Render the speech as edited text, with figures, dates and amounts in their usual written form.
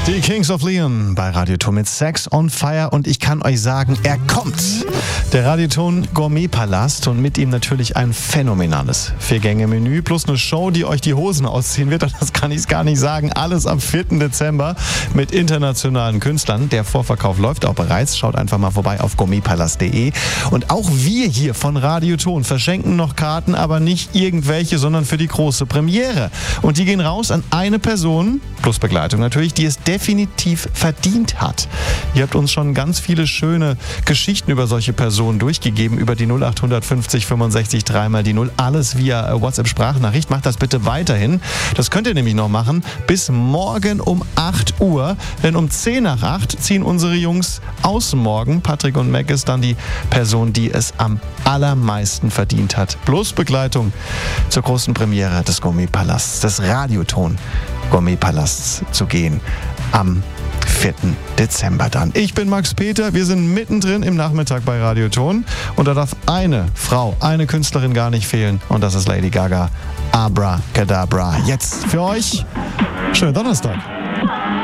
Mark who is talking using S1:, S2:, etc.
S1: Die Kings of Leon bei Radioton mit Sex on Fire und ich kann euch sagen, er kommt. Der Radioton Gourmet-Palast und mit ihm natürlich ein phänomenales 4-Gänge-Menü plus eine Show, die euch die Hosen ausziehen wird. Und das kann ich gar nicht sagen. Alles am 4. Dezember mit internationalen Künstlern. Der Vorverkauf läuft auch bereits. Schaut einfach mal vorbei auf gourmetpalast.de. Und auch wir hier von Radioton verschenken noch Karten, aber nicht irgendwelche, sondern für die große Premiere. Und die gehen raus an eine Person, plus Begleitung natürlich, die es definitiv verdient hat. Ihr habt uns schon ganz viele schöne Geschichten über solche Personen durchgegeben, über die 0850 65 3 die 0. Alles via WhatsApp-Sprachnachricht. Macht das bitte weiterhin. Das könnt ihr nämlich noch machen bis morgen um 8 Uhr. Denn um 10 nach 8 ziehen unsere Jungs aus morgen. Patrick und Mac ist dann die Person, die es am allermeisten verdient hat. Plus Begleitung zur großen Premiere des Gourmet-Palasts, des Radioton Gourmet-Palasts zu gehen. Am 4. Dezember dann. Ich bin Max Peter, wir sind mittendrin im Nachmittag bei Radioton und da darf eine Frau, eine Künstlerin gar nicht fehlen und das ist Lady Gaga. Abracadabra. Jetzt für euch. Schönen Donnerstag.